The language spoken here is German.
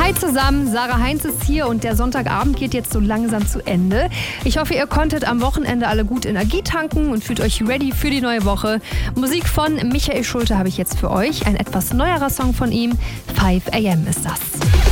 Hi zusammen, Sarah Heinz ist hier und der Sonntagabend geht jetzt so langsam zu Ende. Ich hoffe, ihr konntet am Wochenende alle gut Energie tanken und fühlt euch ready für die neue Woche. Musik von Michael Schulte habe ich jetzt für euch. Ein etwas neuerer Song von ihm. 5 AM ist das.